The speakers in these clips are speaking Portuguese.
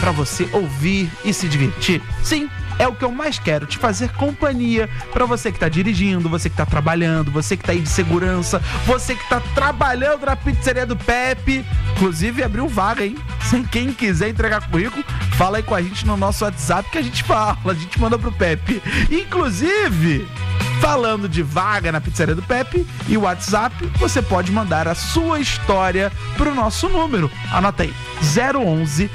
pra você ouvir e se divertir. Sim, é o que eu mais quero, te fazer companhia pra você que tá dirigindo, você que tá trabalhando, você que tá aí de segurança, você que tá trabalhando na pizzaria do Pepe. Inclusive, abriu vaga, hein? Sem quem quiser entregar currículo, fala aí com a gente no nosso WhatsApp que a gente fala, a gente manda pro Pepe. Inclusive, falando de vaga na pizzaria do Pepe e o WhatsApp, você pode mandar a sua história pro nosso número. Anota aí, 011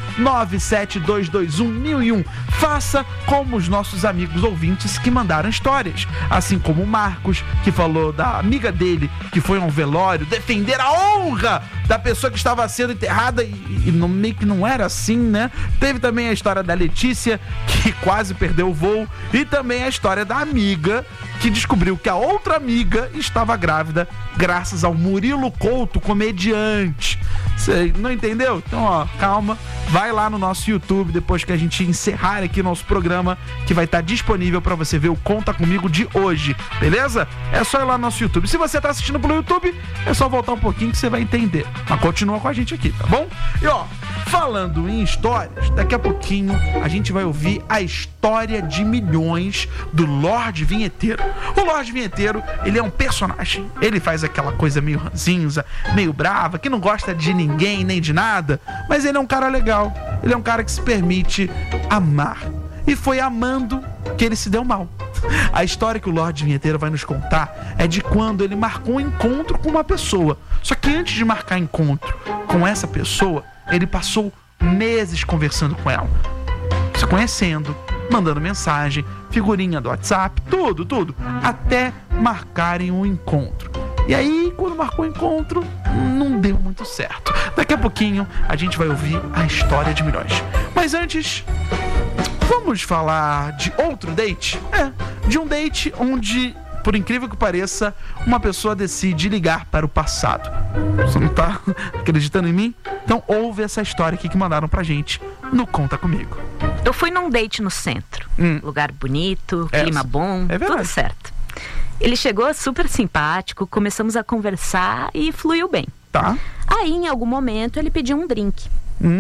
97221 1001. Faça como os nossos amigos ouvintes que mandaram histórias. Assim como o Marcos, que falou da amiga dele que foi a um velório defender a honra da pessoa que estava sendo enterrada e meio que não era assim, né? Teve também a história da Letícia, que quase perdeu o voo, e também a história da amiga que descobriu que a outra amiga estava grávida graças ao Murilo Couto, comediante. Você não entendeu? Então, ó, calma. Vai lá no nosso YouTube depois que a gente encerrar aqui nosso programa, que vai estar disponível para você ver o Conta Comigo de hoje, beleza? É só ir lá no nosso YouTube. Se você tá assistindo pelo YouTube, é só voltar um pouquinho que você vai entender. Mas continua com a gente aqui, tá bom? E ó, falando em histórias, daqui a pouquinho a gente vai ouvir a história de milhões do Lorde Vinheteiro. O Lorde Vinheteiro, ele é um personagem. Ele faz aquela coisa meio ranzinza, meio brava, que não gosta de ninguém nem de nada, mas ele é um cara legal. Ele é um cara que se permite amar. E foi amando que ele se deu mal. A história que o Lorde Vinheteiro vai nos contar é de quando ele marcou um encontro com uma pessoa. Só que antes de marcar encontro com essa pessoa, ele passou meses conversando com ela, se conhecendo, mandando mensagem, figurinha do WhatsApp, tudo, até marcarem um encontro. E aí, quando marcou o encontro, não deu muito certo. Daqui a pouquinho, a gente vai ouvir a história de milhões. Mas antes, vamos falar de outro date? De um date onde, por incrível que pareça, uma pessoa decide ligar para o passado. Você não tá acreditando em mim? Então ouve essa história aqui que mandaram pra gente no Conta Comigo. Eu fui num date no centro. Lugar bonito, clima bom, tudo certo. Ele chegou super simpático, começamos a conversar e fluiu bem. Tá. Aí, em algum momento, ele pediu um drink.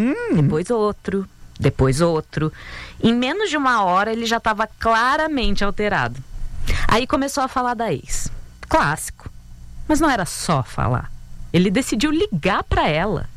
Depois outro. Em menos de 1 hora, ele já estava claramente alterado. Aí começou a falar da ex. Clássico. Mas não era só falar. Ele decidiu ligar para ela.